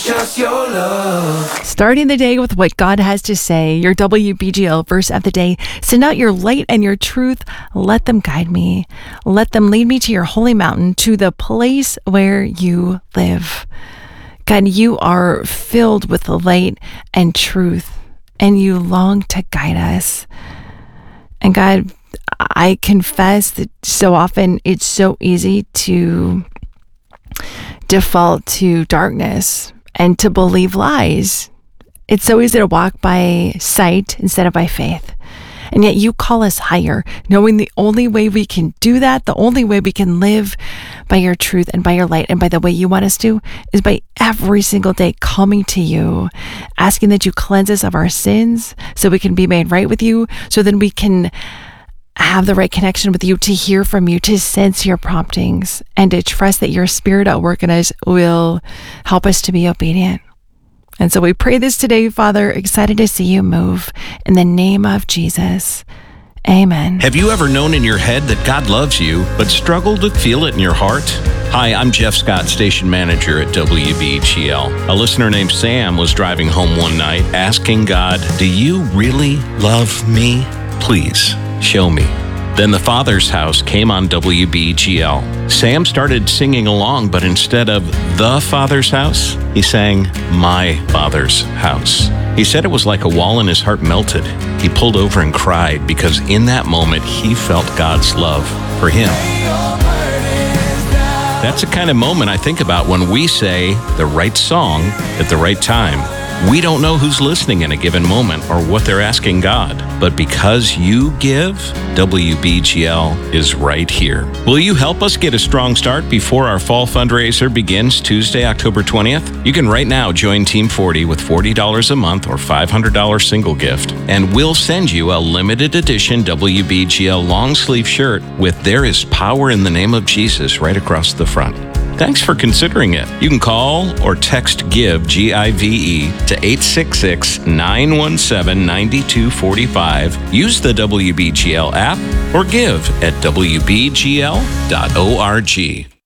just your love. Starting the day with what God has to say, your WBGL verse of the day. Send out your light and your truth. Let them guide me. Let them lead me to your holy mountain, to the place where you live. God, you are filled with light and truth, and you long to guide us. And God, I confess that so often it's so easy to default to darkness and to believe lies. It's so easy to walk by sight instead of by faith. And yet you call us higher, knowing the only way we can do that, the only way we can live by your truth and by your light and by the way you want us to, is by every single day coming to you, asking that you cleanse us of our sins so we can be made right with you, so then we can have the right connection with you, to hear from you, to sense your promptings, and to trust that your Spirit at work in us will help us to be obedient. And so we pray this today, Father, excited to see you move in the name of Jesus. Amen. Have you ever known in your head that God loves you, but struggled to feel it in your heart? Hi, I'm Jeff Scott, station manager at WBGL. A listener named Sam was driving home one night asking God, "Do you really love me? Please show me." Then The Father's House came on WBGL. Sam started singing along, but instead of The Father's House, he sang My Father's House. He said it was like a wall in his heart melted. He pulled over and cried because in that moment, he felt God's love for him. That's the kind of moment I think about when we say the right song at the right time. We don't know who's listening in a given moment or what they're asking God, but because you give, WBGL is right here. Will you help us get a strong start before our fall fundraiser begins Tuesday, October 20th? You can right now join Team 40 with $40 a month or $500 single gift, and we'll send you a limited edition WBGL long sleeve shirt with "There is power in the name of Jesus" right across the front. Thanks for considering it. You can call or text GIVE, G-I-V-E, to 866-917-9245. Use the WBGL app or give at WBGL.org.